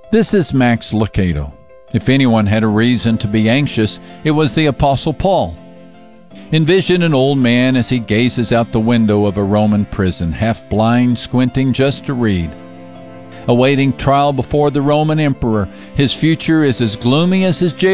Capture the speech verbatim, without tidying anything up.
This is Max Lucado. If anyone had a reason to be anxious, it was the Apostle Paul. Envision an old man as he gazes out the window of a Roman prison, half blind, squinting just to read. Awaiting trial before the Roman emperor, his future is as gloomy as his jail.